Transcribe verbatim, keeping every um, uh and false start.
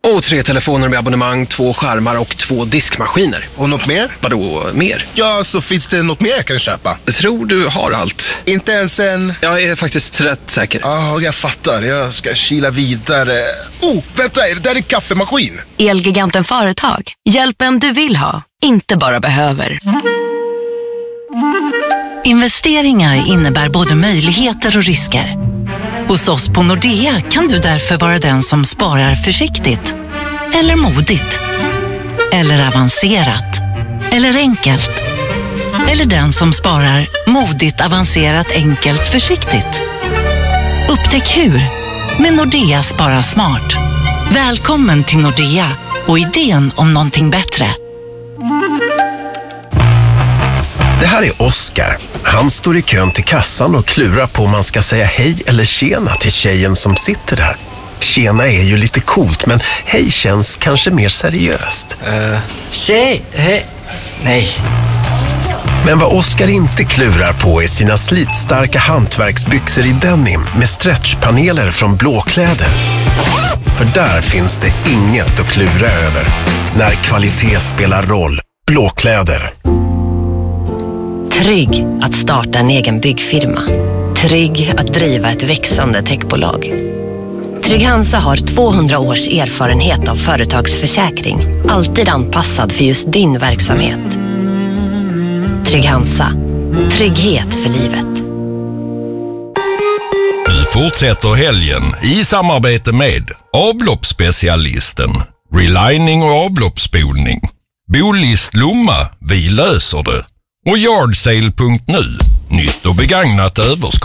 Och tre telefoner med abonnemang, två skärmar och två diskmaskiner. Och något mer? Vadå mer? Ja, så finns det något mer jag kan köpa? Tror du har allt? Inte ens en... Jag är faktiskt rätt säker. Ja, oh, jag fattar. Jag ska kila vidare. Oh, vänta, är det där en kaffemaskin? Elgiganten Företag. Hjälpen du vill ha, inte bara behöver. Investeringar innebär både möjligheter och risker. Hos oss på Nordea kan du därför vara den som sparar försiktigt. Eller modigt. Eller avancerat. Eller enkelt. Eller den som sparar modigt, avancerat, enkelt, försiktigt. Upptäck hur med Nordea Spara Smart. Välkommen till Nordea och idén om någonting bättre. Det här är Oskar. Han står i kön till kassan och klurar på om man ska säga hej eller tjena till tjejen som sitter där. Tjena är ju lite coolt, men hej känns kanske mer seriöst. Uh, tjej, hej. Nej. Men vad Oskar inte klurar på är sina slitstarka hantverksbyxor i denim med stretchpaneler från Blåkläder. För där finns det inget att klura över när kvalitet spelar roll. Blåkläder. Trygg att starta en egen byggfirma. Trygg att driva ett växande techbolag. Trygg Hansa har tvåhundra års erfarenhet av företagsförsäkring. Alltid anpassad för just din verksamhet. Trygg Hansa. Trygghet för livet. Nu fortsätter helgen i samarbete med avloppsspecialisten, relining och avloppsspolning. Bolist Lomma, vi löser det. Och yardsale punkt nu, nytt och begagnat överskott.